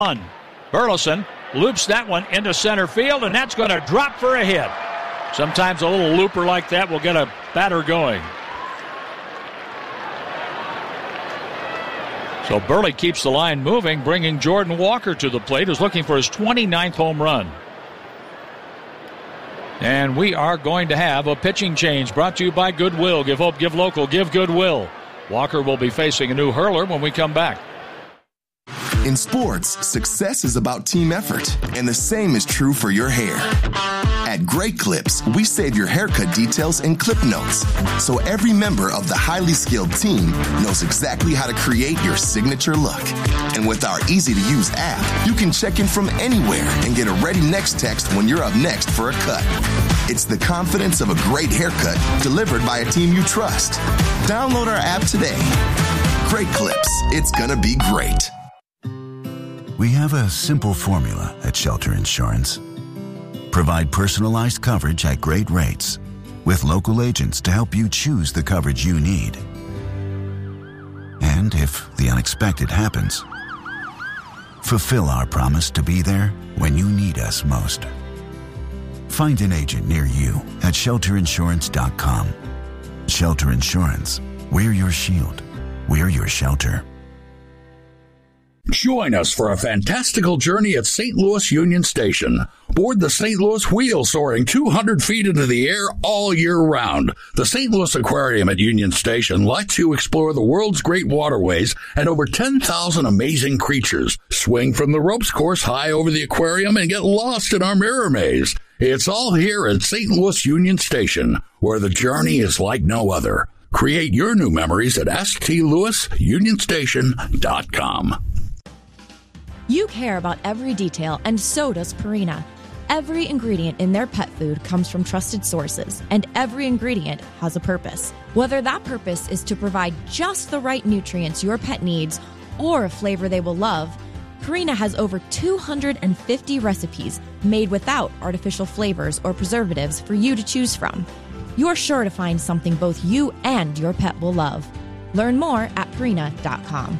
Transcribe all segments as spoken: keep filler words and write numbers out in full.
One. Burleson loops that one into center field, and that's going to drop for a hit. Sometimes a little looper like that will get a batter going. So Burley keeps the line moving, bringing Jordan Walker to the plate, who's looking for his twenty-ninth home run. And we are going to have a pitching change brought to you by Goodwill. Give hope, give local, give Goodwill. Walker will be facing a new hurler when we come back. In sports, success is about team effort, and the same is true for your hair. At Great Clips, we save your haircut details in clip notes, so every member of the highly skilled team knows exactly how to create your signature look. And with our easy-to-use app, you can check in from anywhere and get a ready next text when you're up next for a cut. It's the confidence of a great haircut delivered by a team you trust. Download our app today. Great Clips. It's gonna be great. We have a simple formula at Shelter Insurance. Provide personalized coverage at great rates with local agents to help you choose the coverage you need. And if the unexpected happens, fulfill our promise to be there when you need us most. Find an agent near you at shelter insurance dot com. Shelter Insurance. We're your shield. We're your shelter. Join us for a fantastical journey at Saint Louis Union Station. Board the Saint Louis Wheel, soaring two hundred feet into the air all year round. The Saint Louis Aquarium at Union Station lets you explore the world's great waterways and over ten thousand amazing creatures. Swing from the ropes course high over the aquarium and get lost in our mirror maze. It's all here at Saint Louis Union Station, where the journey is like no other. Create your new memories at s t louis union station dot com. You care about every detail, and so does Purina. Every ingredient in their pet food comes from trusted sources, and every ingredient has a purpose. Whether that purpose is to provide just the right nutrients your pet needs or a flavor they will love, Purina has over two hundred fifty recipes made without artificial flavors or preservatives for you to choose from. You're sure to find something both you and your pet will love. Learn more at purina dot com.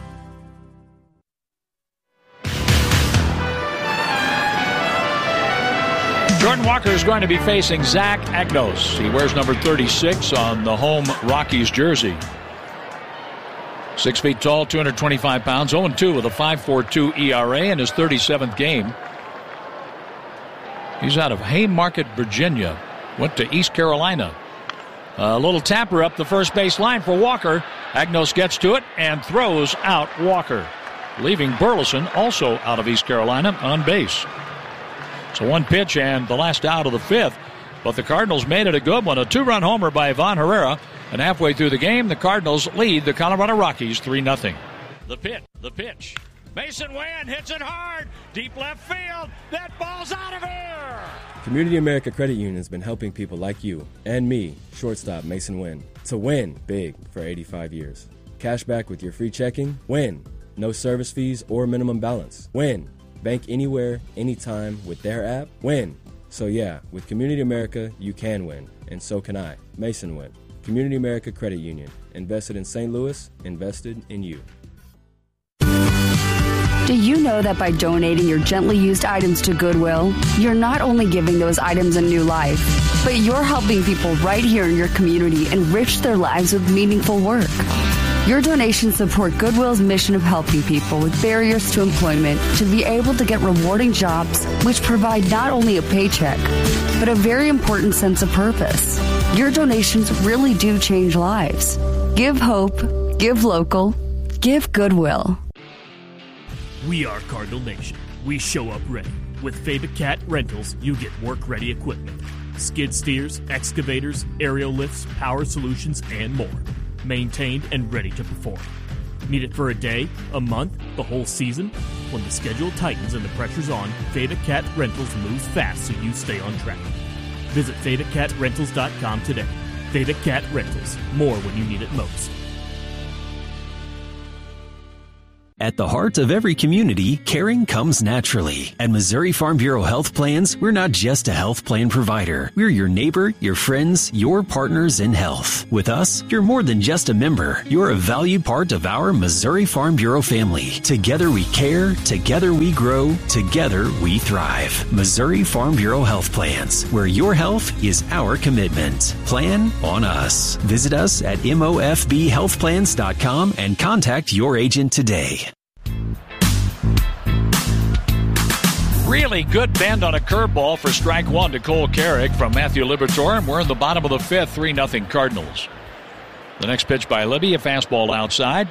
Jordan Walker is going to be facing Zach Agnos. He wears number thirty-six on the home Rockies jersey. Six feet tall, two hundred twenty-five pounds, oh and two with a five point four two E R A in his thirty-seventh game. He's out of Haymarket, Virginia. Went to East Carolina. A little tapper up the first base line for Walker. Agnos gets to it and throws out Walker, leaving Burleson, also out of East Carolina, on base. So one pitch and the last out of the fifth. But the Cardinals made it a good one. A two-run homer by Ivan Herrera. And halfway through the game, the Cardinals lead the Colorado Rockies three nothing. The pitch. The pitch. Mason Wynn hits it hard. Deep left field. That ball's out of here. Community America Credit Union has been helping people like you and me, shortstop Mason Wynn, to win big for eighty-five years. Cash back with your free checking. Win. No service fees or minimum balance. Win. Bank anywhere, anytime with their app. Win. So yeah, with Community America, you can win. And so can I. Mason Wynn. Community America Credit Union. Invested in Saint Louis. Invested in you. Do you know that by donating your gently used items to Goodwill, you're not only giving those items a new life, but you're helping people right here in your community enrich their lives with meaningful work? Your donations support Goodwill's mission of helping people with barriers to employment to be able to get rewarding jobs which provide not only a paycheck, but a very important sense of purpose. Your donations really do change lives. Give hope, give local, give Goodwill. We are Cardinal Nation. We show up ready. With Fabic Cat Rentals, you get work-ready equipment. Skid steers, excavators, aerial lifts, power solutions, and more. Maintained and ready to perform. Need it for a day, a month, the whole season? When the schedule tightens and the pressure's on, Fabic Cat Rentals moves fast so you stay on track. Visit fabic cat rentals dot com today. Fabic Cat Rentals. More when you need it most. At the heart of every community, caring comes naturally. At Missouri Farm Bureau Health Plans, we're not just a health plan provider. We're your neighbor, your friends, your partners in health. With us, you're more than just a member. You're a valued part of our Missouri Farm Bureau family. Together we care, together we grow, together we thrive. Missouri Farm Bureau Health Plans, where your health is our commitment. Plan on us. Visit us at M O F B health plans dot com and contact your agent today. Really good bend on a curveball for strike one to Cole Carrick from Matthew Liberatore, and we're in the bottom of the fifth, three nothing Cardinals. The next pitch by Libby, a fastball outside.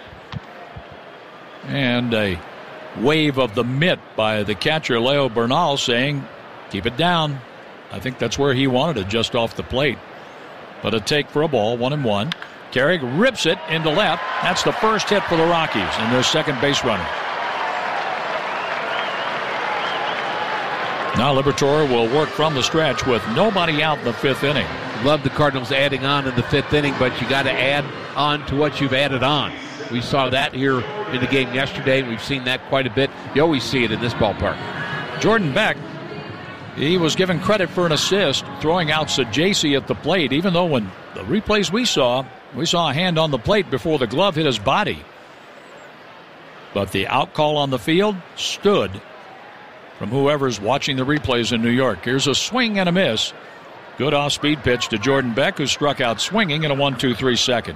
And a wave of the mitt by the catcher, Leo Bernal, saying, keep it down. I think that's where he wanted it, just off the plate. But a take for a ball, one and one. Carrick rips it into left. That's the first hit for the Rockies and their second base runner. Now Liberatore will work from the stretch with nobody out in the fifth inning. Love the Cardinals adding on in the fifth inning, but you got to add on to what you've added on. We saw that here in the game yesterday. We've seen that quite a bit. You always see it in this ballpark. Jordan Beck, he was given credit for an assist, throwing out Sajacy at the plate, even though when the replays we saw, we saw a hand on the plate before the glove hit his body. But the out call on the field stood from whoever's watching the replays in New York. Here's a swing and a miss. Good off-speed pitch to Jordan Beck, who struck out swinging in a one two three second.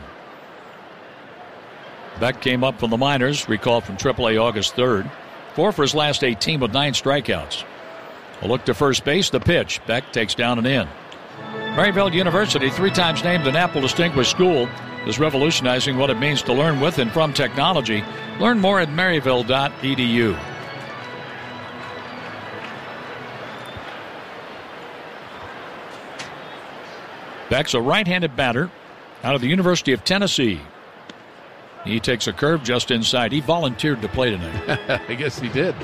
Beck came up from the minors, recalled from triple A August third. Four for his last eighteen with nine strikeouts. A look to first base, the pitch. Beck takes down and in. Maryville University, three times named an Apple Distinguished School, is revolutionizing what it means to learn with and from technology. Learn more at maryville dot e d u. Beck's a right-handed batter out of the University of Tennessee. He takes a curve just inside. He volunteered to play tonight. I guess he did.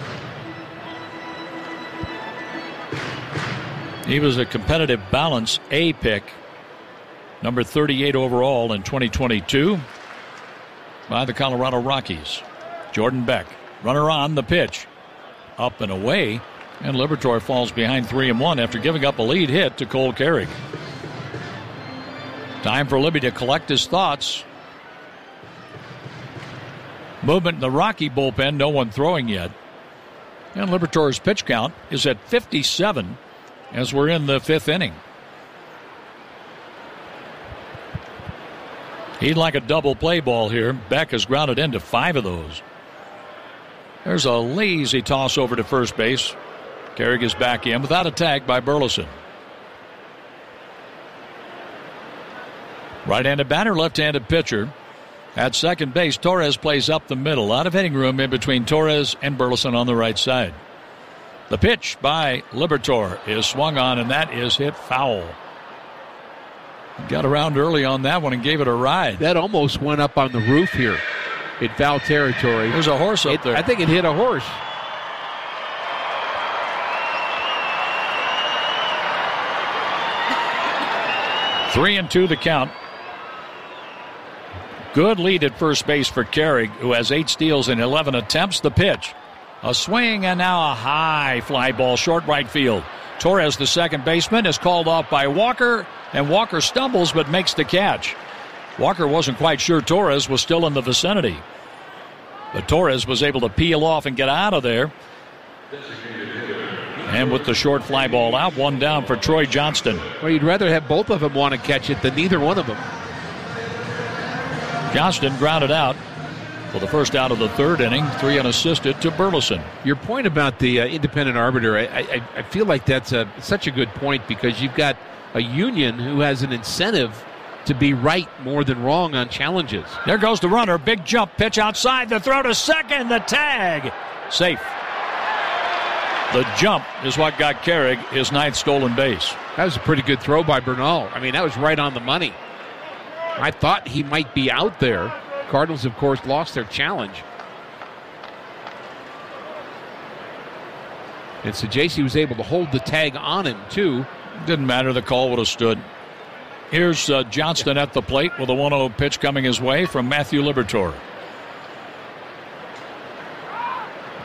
He was a competitive balance A pick, number thirty-eight overall in twenty twenty-two by the Colorado Rockies. Jordan Beck, runner on, the pitch. Up and away, and Liberatore falls behind three and one after giving up a lead hit to Cole Carrick. Time for Libby to collect his thoughts. Movement in the Rocky bullpen, no one throwing yet. And Liberatore's pitch count is at fifty-seven as we're in the fifth inning. He'd like a double play ball here. Beck has grounded into five of those. There's a lazy toss over to first base. Carrick is back in without a tag by Burleson. Right-handed batter, left-handed pitcher. At second base, Torres plays up the middle. A lot of hitting room in between Torres and Burleson on the right side. The pitch by Liberatore is swung on, and that is hit foul. Got around early on that one and gave it a ride. That almost went up on the roof here in foul territory. There's a horse up it, there. I think it hit a horse. Three and two the count. Good lead at first base for Carrick, who has eight steals in eleven attempts. The pitch. A swing and now a high fly ball, short right field. Torres, the second baseman, is called off by Walker, and Walker stumbles but makes the catch. Walker wasn't quite sure Torres was still in the vicinity, but Torres was able to peel off and get out of there. And with the short fly ball out, one down for Troy Johnston. Well, you'd rather have both of them want to catch it than neither one of them. Johnston grounded out for the first out of the third inning, three unassisted to Burleson. Your point about the uh, independent arbiter, I, I, I feel like that's a, such a good point, because you've got a union who has an incentive to be right more than wrong on challenges. There goes the runner. Big jump pitch outside. The throw to second. The tag. Safe. The jump is what got Carrick his ninth stolen base. That was a pretty good throw by Bernal. I mean, that was right on the money. I thought he might be out there. Cardinals, of course, lost their challenge. And Sajacy was able to hold the tag on him, too. Didn't matter. The call would have stood. Here's uh, Johnston at the plate with a one oh pitch coming his way from Matthew Liberatore.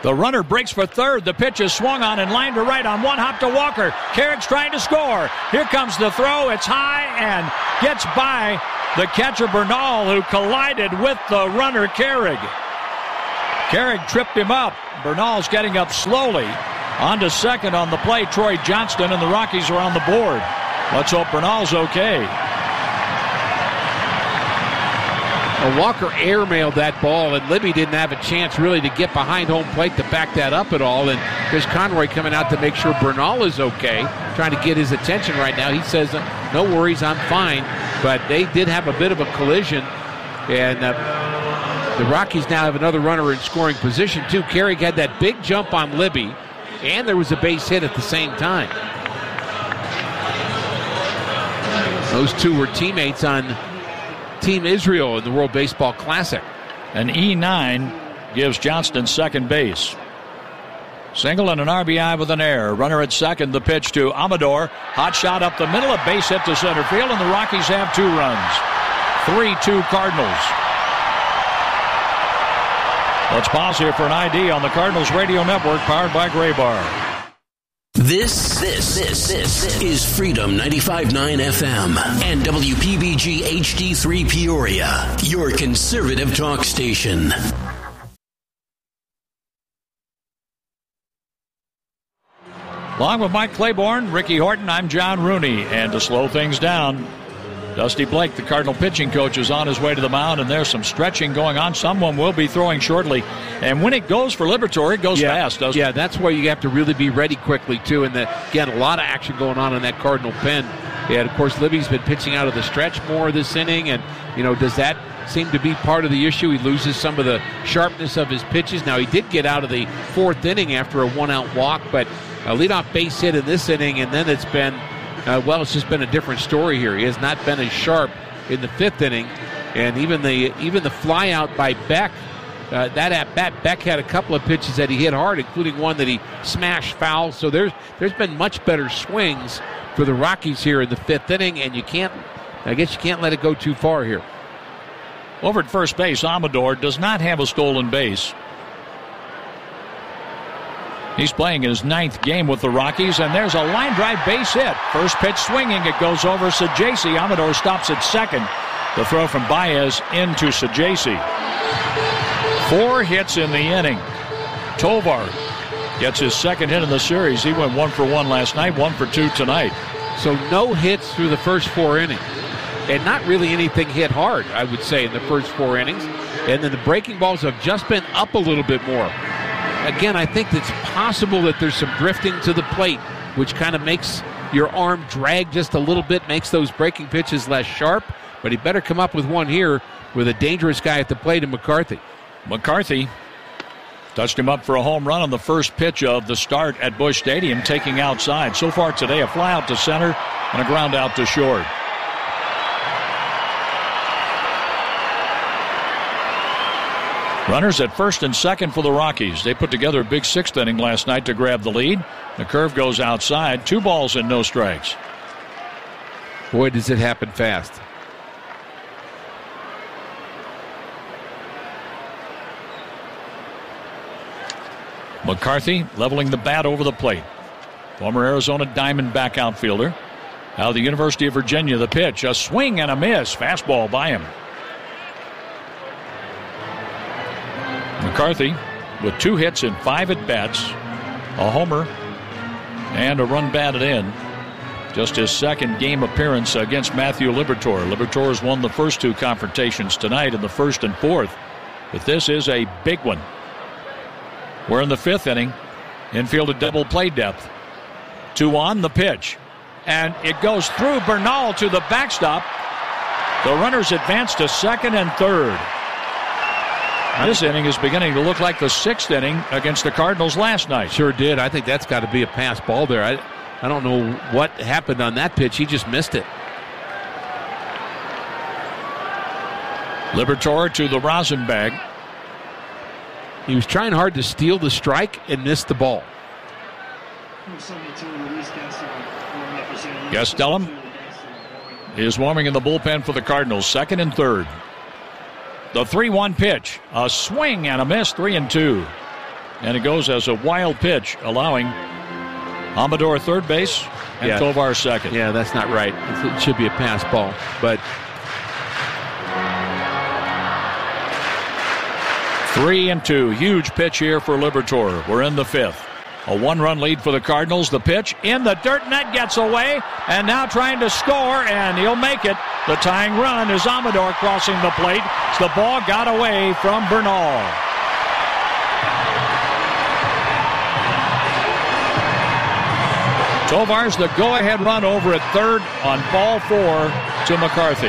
The runner breaks for third. The pitch is swung on and lined to right on one hop to Walker. Carrick's trying to score. Here comes the throw. It's high and gets by the catcher Bernal, who collided with the runner Carrick. Carrick tripped him up. Bernal's getting up slowly. On to second on the play, Troy Johnston, and the Rockies are on the board. Let's hope Bernal's okay. Well, Walker airmailed that ball, and Libby didn't have a chance really to get behind home plate to back that up at all. And Chris Conroy coming out to make sure Bernal is okay, trying to get his attention right now. He says, no worries, I'm fine. But they did have a bit of a collision, and uh, the Rockies now have another runner in scoring position, too. Carrick had that big jump on Libby, and there was a base hit at the same time. Those two were teammates on Team Israel in the World Baseball Classic. An E nine gives Johnston second base. Single and an R B I with an error. Runner at second, the pitch to Amador. Hot shot up the middle, a base hit to center field, and the Rockies have two runs. three two Cardinals. Let's pause here for an I D on the Cardinals Radio Network, powered by Graybar. This, this, this, this is Freedom ninety-five point nine F M and W P B G H D three Peoria, your conservative talk station. Along with Mike Claiborne, Ricky Horton, I'm John Rooney. And to slow things down, Dusty Blake, the Cardinal pitching coach, is on his way to the mound, and there's some stretching going on. Someone will be throwing shortly. And when it goes for Liberatore, it goes yeah, fast, doesn't yeah, it? Yeah, that's why you have to really be ready quickly, too. And, the, again, a lot of action going on in that Cardinal pen. And, of course, Libby's been pitching out of the stretch more this inning. And, you know, does that seem to be part of the issue? He loses some of the sharpness of his pitches. Now, he did get out of the fourth inning after a one-out walk, but a leadoff base hit in this inning, and then it's been, uh, well, it's just been a different story here. He has not been as sharp in the fifth inning, and even the even the fly out by Beck, uh, that at bat, Beck had a couple of pitches that he hit hard, including one that he smashed foul. So there's there's been much better swings for the Rockies here in the fifth inning, and you can't, I guess you can't let it go too far here. Over at first base, Amador does not have a stolen base. He's playing his ninth game with the Rockies, and there's a line drive base hit. First pitch swinging, it goes over Sajaci. Amador stops at second. The throw from Baez into Sajaci. Four hits in the inning. Tovar gets his second hit in the series. He went one for one last night, one for two tonight. So no hits through the first four innings. And not really anything hit hard, I would say, in the first four innings. And then the breaking balls have just been up a little bit more. Again, I think it's possible that there's some drifting to the plate, which kind of makes your arm drag just a little bit, makes those breaking pitches less sharp. But he better come up with one here with a dangerous guy at the plate in McCarthy. McCarthy touched him up for a home run on the first pitch of the start at Busch Stadium, taking outside. So far today, a fly out to center and a ground out to short. Runners at first and second for the Rockies. They put together a big sixth inning last night to grab the lead. The curve goes outside. Two balls and no strikes. Boy, does it happen fast. McCarthy leveling the bat over the plate. Former Arizona Diamondback outfielder. Now the University of Virginia, the pitch. A swing and a miss. Fastball by him. McCarthy with two hits in five at-bats, a homer, and a run batted in. Just his second game appearance against Matthew Liberatore. Liberatore has won the first two confrontations tonight in the first and fourth, but this is a big one. We're in the fifth inning. Infield at double play depth. Two on the pitch, and it goes through Bernal to the backstop. The runners advance to second and third. This inning is beginning to look like the sixth inning against the Cardinals last night. Sure did. I think that's got to be a pass ball there. I, I don't know what happened on that pitch. He just missed it. Liberatore to the rosin bag. He was trying hard to steal the strike and missed the ball. Gastelum is warming in the bullpen for the Cardinals, second and third. The three one pitch, a swing and a miss, three and two. and it goes as a wild pitch, allowing Amador third base and yeah. Tovar second. Yeah, that's not right. It should be a pass ball, but three and two. Huge pitch here for Liberatore. We're in the fifth. A one-run lead for the Cardinals. The pitch in the dirt. Net gets away, and now trying to score, and he'll make it. The tying run is Amador crossing the plate. The ball got away from Bernal. Tovar's the go-ahead run over at third on ball four to McCarthy.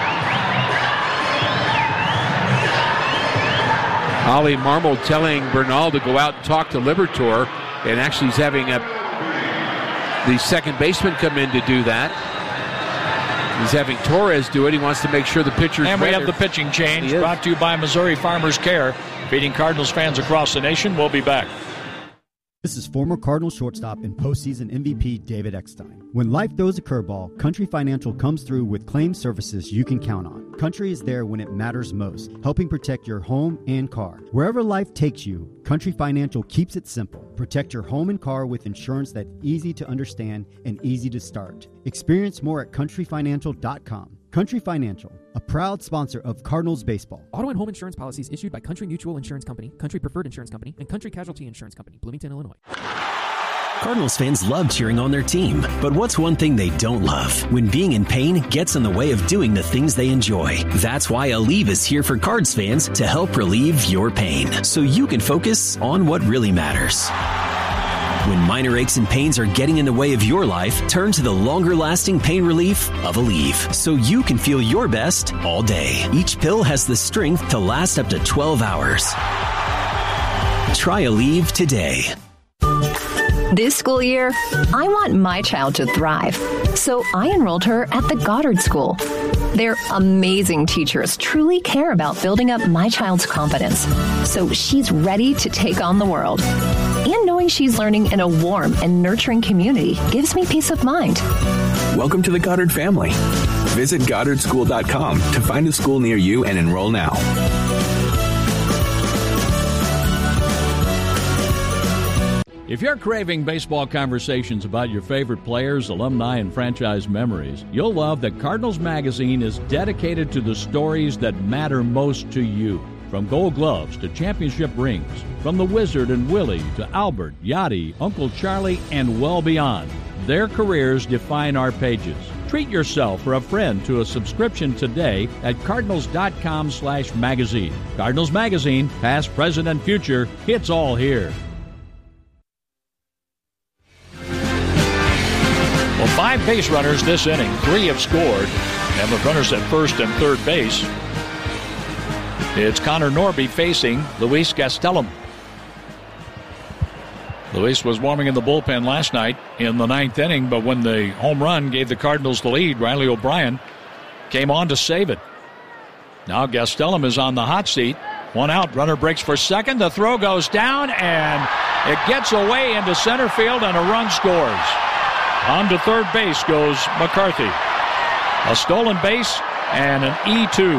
Ollie Marmol telling Bernal to go out and talk to Liberatore, and actually he's having a, the second baseman come in to do that. He's having Torres do it. He wants to make sure the pitcher's And we ready. have the pitching change brought to you by Missouri Farmers Care. Feeding Cardinals fans across the nation. We'll be back. This is former Cardinals shortstop and postseason M V P David Eckstein. When life throws a curveball, Country Financial comes through with claim services you can count on. Country is there when it matters most, helping protect your home and car. Wherever life takes you, Country Financial keeps it simple. Protect your home and car with insurance that's easy to understand and easy to start. Experience more at country financial dot com. Country Financial, a proud sponsor of Cardinals baseball. Auto and home insurance policies issued by Country Mutual Insurance Company, Country Preferred Insurance Company, and Country Casualty Insurance Company, Bloomington, Illinois. Cardinals fans love cheering on their team, but what's one thing they don't love? When being in pain gets in the way of doing the things they enjoy. That's why Aleve is here for Cards fans to help relieve your pain, so you can focus on what really matters. When minor aches and pains are getting in the way of your life, turn to the longer-lasting pain relief of Aleve, so you can feel your best all day. Each pill has the strength to last up to twelve hours. Try Aleve today. This school year, I want my child to thrive, so I enrolled her at the Goddard School. Their amazing teachers truly care about building up my child's confidence, so she's ready to take on the world. And knowing she's learning in a warm and nurturing community gives me peace of mind. Welcome to the Goddard family. Visit goddard school dot com to find a school near you and enroll now. If you're craving baseball conversations about your favorite players, alumni, and franchise memories, you'll love that Cardinals Magazine is dedicated to the stories that matter most to you. From Gold Gloves to championship rings, from the Wizard and Willie to Albert, Yachty, Uncle Charlie, and well beyond. Their careers define our pages. Treat yourself or a friend to a subscription today at cardinals dot com slash magazine. Cardinals Magazine, past, present, and future, it's all here. Well, five base runners this inning. Three have scored, and with runners at first and third base, it's Connor Norby facing Luis Gastelum. Luis was warming in the bullpen last night in the ninth inning, but when the home run gave the Cardinals the lead, Riley O'Brien came on to save it. Now Gastelum is on the hot seat. One out, runner breaks for second. The throw goes down, and it gets away into center field, and a run scores. On to third base goes McCarthy. A stolen base and an E two.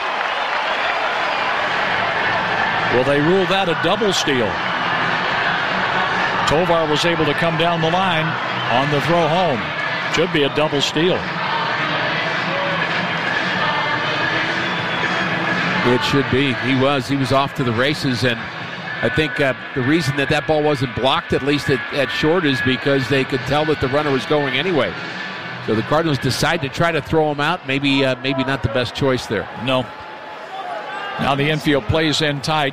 Will they rule that a double steal? Tovar was able to come down the line on the throw home. Should be a double steal. It should be. He was. He was off to the races, and I think uh, the reason that that ball wasn't blocked, at least at, at short, is because they could tell that the runner was going anyway. So the Cardinals decide to try to throw him out. Maybe, uh, maybe not the best choice there. No. Now the infield plays in tight.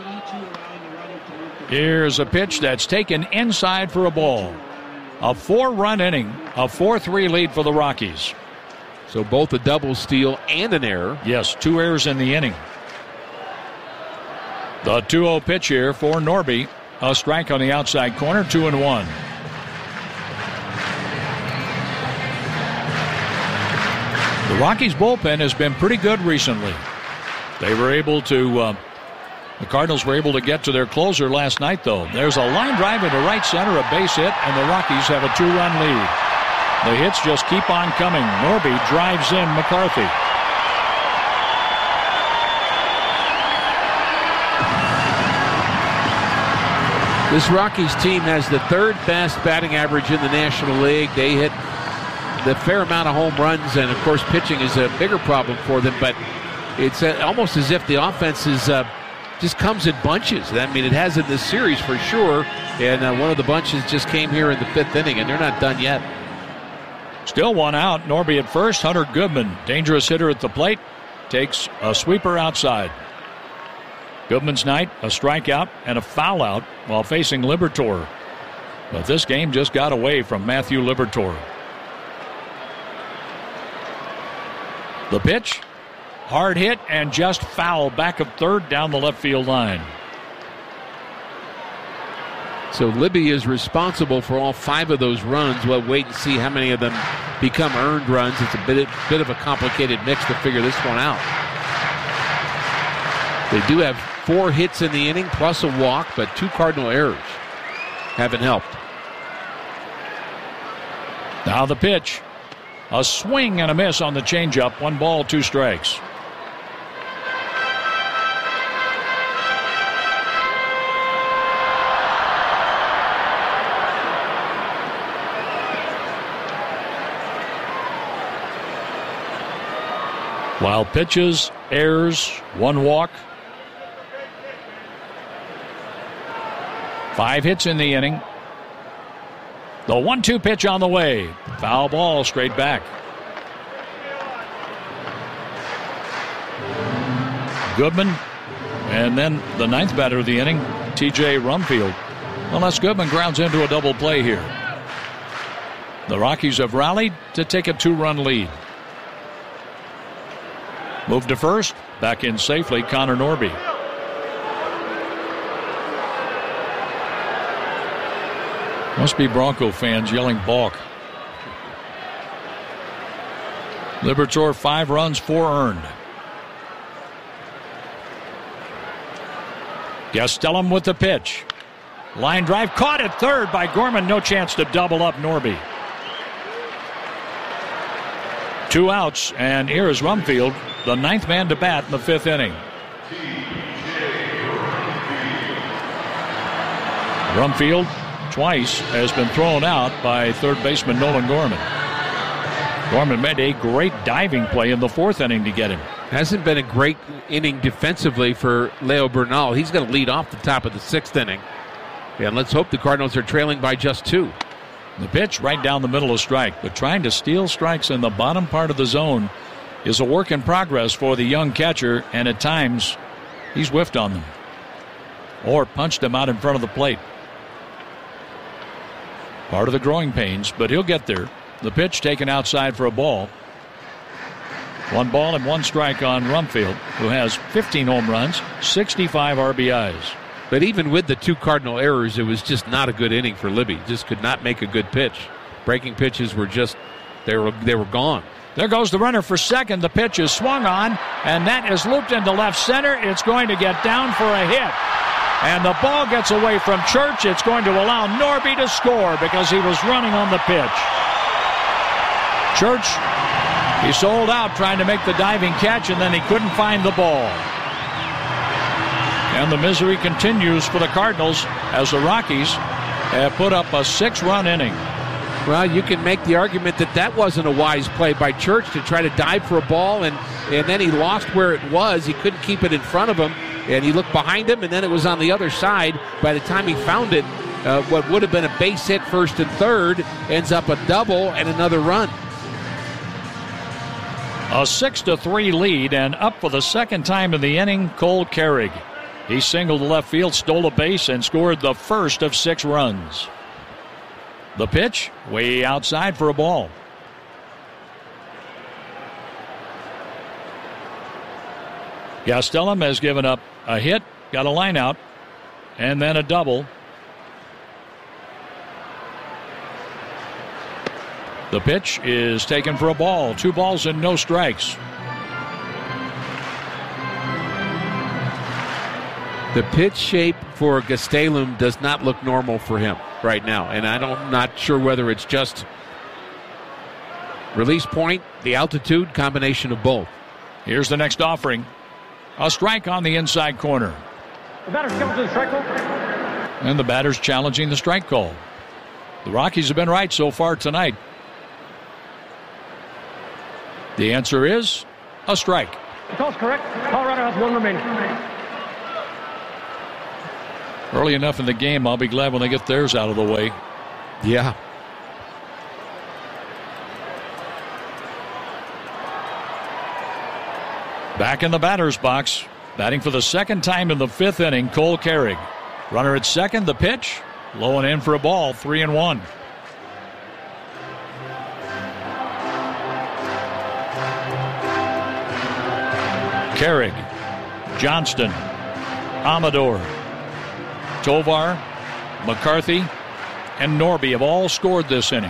Here's a pitch that's taken inside for a ball. A four-run inning, a four three lead for the Rockies. So both a double steal and an error. Yes, two errors in the inning. The two oh pitch here for Norby. A strike on the outside corner, two and one. The Rockies' bullpen has been pretty good recently. They were able to, uh, the Cardinals were able to get to their closer last night, though. There's a line drive into right center, a base hit, and the Rockies have a two-run lead. The hits just keep on coming. Norby drives in McCarthy. This Rockies team has the third best batting average in the National League. They hit the fair amount of home runs, and of course pitching is a bigger problem for them, but it's uh, almost as if the offense is uh, just comes in bunches. I mean, it has in this series for sure, and uh, one of the bunches just came here in the fifth inning, and they're not done yet. Still one out. Norby at first. Hunter Goodman, dangerous hitter at the plate, takes a sweeper outside. Goodman's night, a strikeout and a foul out while facing Liberatore. But this game just got away from Matthew Liberatore. The pitch, hard hit and just foul back of third down the left field line. So Libby is responsible for all five of those runs. We'll wait and see how many of them become earned runs. It's a bit, bit of a complicated mix to figure this one out. They do have four hits in the inning plus a walk, but two Cardinal errors haven't helped. Now the pitch. A swing and a miss on the changeup. One ball, two strikes. Wild pitches, errors, one walk. Five hits in the inning. The one two pitch on the way. Foul ball straight back. Goodman, and then the ninth batter of the inning, T J Rumfield. Unless Goodman grounds into a double play here. The Rockies have rallied to take a two-run lead. Move to first. Back in safely, Connor Norby. Must be Bronco fans yelling balk. Liberatore, five runs, four earned. Gastelum with the pitch. Line drive caught at third by Gorman. No chance to double up Norby. Two outs, and here is Rumfield, the ninth man to bat in the fifth inning. Rumfield twice has been thrown out by third baseman Nolan Gorman. Gorman made a great diving play in the fourth inning to get him. Hasn't been a great inning defensively for Leo Bernal. He's going to lead off the top of the sixth inning. And let's hope the Cardinals are trailing by just two. The pitch right down the middle of strike, but trying to steal strikes in the bottom part of the zone is a work in progress for the young catcher, and at times he's whiffed on them or punched them out in front of the plate. Part of the growing pains, but he'll get there. The pitch taken outside for a ball. One ball and one strike on Rumfield, who has fifteen home runs, sixty-five R B Is. But even with the two Cardinal errors, it was just not a good inning for Libby. Just could not make a good pitch. Breaking pitches were just, they were they were gone. There goes the runner for second. The pitch is swung on, and that is looped into left center. It's going to get down for a hit. And the ball gets away from Church. It's going to allow Norby to score because he was running on the pitch. Church, he sold out trying to make the diving catch, and then he couldn't find the ball. And the misery continues for the Cardinals as the Rockies have put up a six-run inning. Well, you can make the argument that that wasn't a wise play by Church to try to dive for a ball, and, and then he lost where it was. He couldn't keep it in front of him, and he looked behind him, and then it was on the other side. By the time he found it, uh, what would have been a base hit first and third ends up a double and another run. A six to three lead, and up for the second time in the inning, Cole Carrig. He singled to left field, stole a base, and scored the first of six runs. The pitch, way outside for a ball. Gastelum has given up a hit, got a line out, and then a double. The pitch is taken for a ball. Two balls and no strikes. The pitch shape for Gastelum does not look normal for him right now, and I don't, I'm not sure whether it's just release point, the altitude, combination of both. Here's the next offering. A strike on the inside corner. The batter comes to the strike zone. And the batter's challenging the strike call. The Rockies have been right so far tonight. The answer is a strike. The call's correct. Colorado has one remaining. Early enough in the game, I'll be glad when they get theirs out of the way. Yeah. Back in the batter's box, batting for the second time in the fifth inning, Cole Carrig. Runner at second, the pitch, low and in for a ball, three and one. Carrig, Johnston, Amador, Tovar, McCarthy, and Norby have all scored this inning.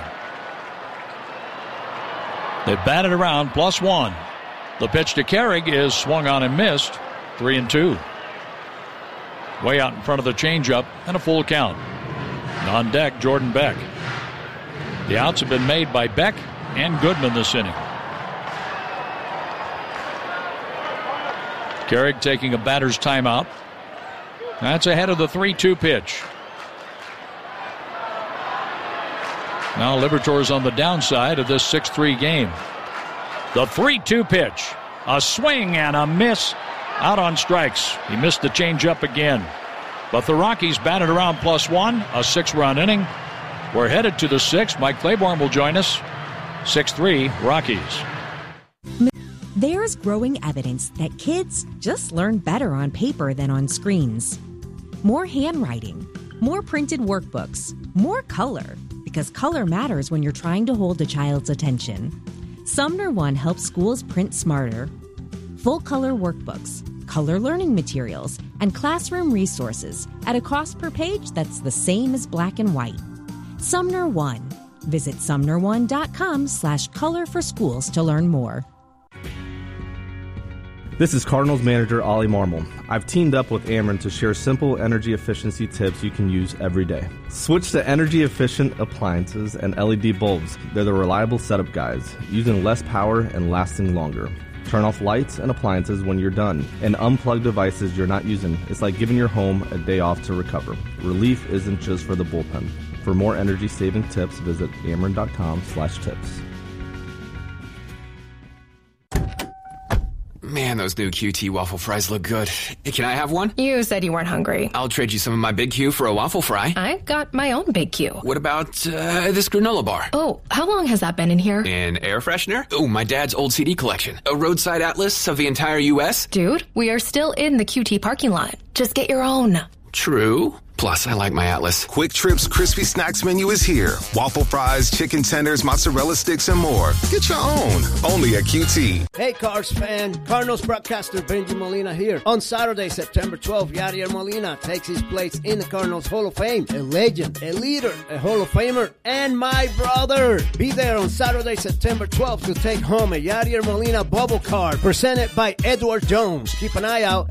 They've batted around plus one. The pitch to Carrig is swung on and missed, three and two. Way out in front of the changeup and a full count. On deck, Jordan Beck. The outs have been made by Beck and Goodman this inning. Carrig taking a batter's timeout. That's ahead of the three two pitch. Now Liberators on the downside of this six three game. The three two pitch. A swing and a miss out on strikes. He missed the changeup again. But the Rockies batted around plus one, a six-run inning. We're headed to the sixth. Mike Claiborne will join us. six three Rockies. There's growing evidence that kids just learn better on paper than on screens. More handwriting, more printed workbooks, more color, because color matters when you're trying to hold a child's attention. Sumner One helps schools print smarter. Full-color workbooks, color learning materials, and classroom resources at a cost per page that's the same as black and white. Sumner One. Visit sumner one dot com slash color for schools to learn more. This is Cardinals manager Ollie Marmol. I've teamed up with Ameren to share simple energy efficiency tips you can use every day. Switch to energy-efficient appliances and L E D bulbs. They're the reliable setup guys, using less power and lasting longer. Turn off lights and appliances when you're done, and unplug devices you're not using. It's like giving your home a day off to recover. Relief isn't just for the bullpen. For more energy-saving tips, visit ameren.com slash tips. Man, those new Q T waffle fries look good. Hey, can I have one? You said you weren't hungry. I'll trade you some of my Big Q for a waffle fry. I've got my own Big Q. What about uh, this granola bar? Oh, how long has that been in here? An air freshener? Oh, my dad's old C D collection. A roadside atlas of the entire U S? Dude, we are still in the Q T parking lot. Just get your own. True. Plus, I like my Atlas. Quick Trip's Crispy Snacks menu is here. Waffle fries, chicken tenders, mozzarella sticks, and more. Get your own. Only at Q T. Hey, Cards fan. Cardinals broadcaster Benji Molina here. On Saturday, September twelfth, Yadier Molina takes his place in the Cardinals Hall of Fame. A legend, a leader, a Hall of Famer, and my brother. Be there on Saturday, September twelfth to take home a Yadier Molina bubble card presented by Edward Jones. Keep an eye out